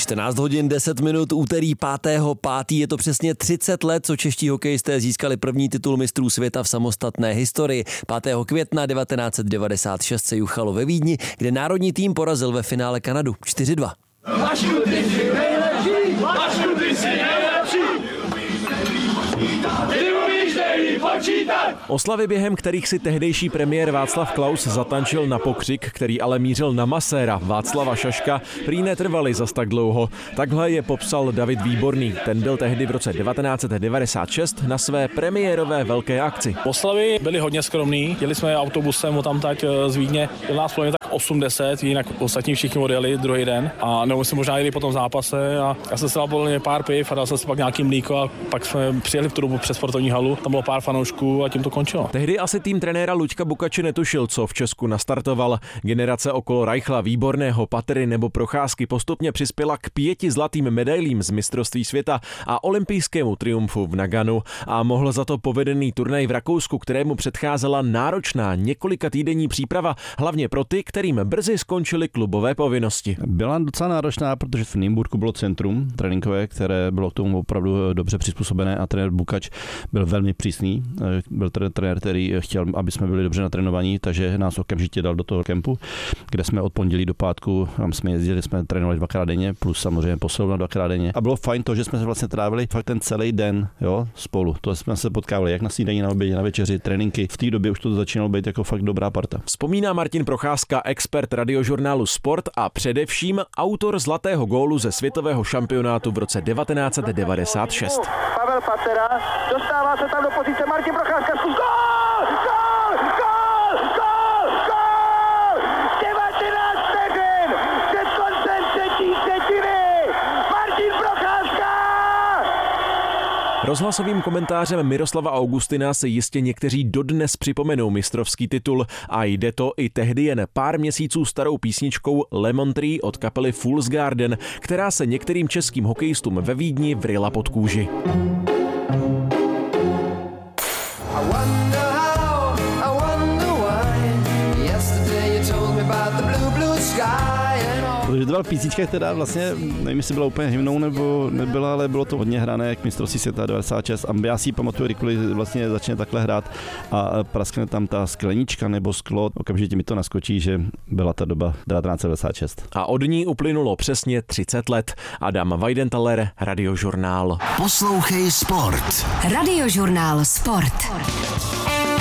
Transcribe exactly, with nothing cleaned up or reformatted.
čtrnáct hodin deset minut, úterý pátého pátého Je to přesně třicet let, co čeští hokejisté získali první titul mistrů světa v samostatné historii. pátého května devatenáct set devadesát šest se juchalo ve Vídni, kde národní tým porazil ve finále Kanadu čtyři dva. Vašku, ty jsi nejlepší, Vašku, ty jsi nejlepší. Ty umíš nejlíp počítat. Oslavy, během kterých si tehdejší premiér Václav Klaus zatančil na pokřik, který ale mířil na maséra Václava Šaška, prý netrvaly zas tak dlouho. Takhle je popsal David Výborný. Ten byl tehdy v roce devatenáct set devadesát šest na své premiérové velké akci. Oslavy byly hodně skromný. Jeli jsme autobusem od tamtať z Vídně. Byl nás plně tak osmdesát, jinak ostatní všichni odjeli druhý den. A nebo jsme možná jeli po tom zápase a já jsem si dal podle mě pár piv a dal jsem si pak nějaký mlíko a pak jsme přijeli v tu dobu přes sportovní halu. Tam bylo pár fanoušků a tím to končilo. Tehdy asi tým trenéra Luďka Bukače netušil, co v Česku nastartoval. Generace okolo Reichla, Výborného, Patery nebo Procházky postupně přispěla k pěti zlatým medailím z mistrovství světa a olympijskému triumfu v Naganu a mohl za to povedený turnaj v Rakousku, kterému předcházela náročná několika týdenní příprava, hlavně pro ty, kterým brzy skončily klubové povinnosti. Byla docela náročná, protože v Nymburku bylo centrum tréninkové, které bylo k tomu opravdu dobře přizpůsobené a trenér Bukač byl velmi přísný. Byl trenér, který chtěl, aby jsme byli dobře natrénovaní, takže nás okamžitě dal do toho kempu, kde jsme od pondělí do pátku, tam jsme jezdili, jsme trénovali dvakrát denně, plus samozřejmě posilovna dvakrát denně. A bylo fajn to, že jsme se vlastně trávili fakt ten celý den, jo, spolu. To jsme se potkávali jak na snídani, na obědě, na večeři, tréninky. V té době už to začínalo být jako fakt dobrá parta. Vzpomíná Martin Procházka, expert radiožurnálu Sport a především autor zlatého gólu ze světového šampionátu v roce devatenáct set devadesát šest. Pavel Patera, dostává se tam do pozice Martin Procházka. Gól! Gól! Gól! Gól! Gól! devatenáct vteřin před koncem třetí třetiny. Martin Procházka! Rozhlasovým komentářem Miroslava Augustina se jistě někteří dodnes připomenou mistrovský titul a jde to i tehdy jen pár měsíců starou písničkou Lemon Tree od kapely Fool's Garden, která se některým českým hokejistům ve Vídni vryla pod kůži. Protože to byla písnička, která vlastně, nevím, jestli byla úplně hymnou nebo nebyla, ale bylo to hodně hrané k mistrovství světa devadesát šest. A já si ji pamatuju, kdykoliv vlastně začne takhle hrát a praskne tam ta sklenička nebo sklo, okamžitě mi to naskočí, že byla ta doba devatenáct set devadesát šest. A od ní uplynulo přesně třicet let. Adam Weidenthaler, Radiožurnál. Poslouchej Sport. Radiožurnál Sport.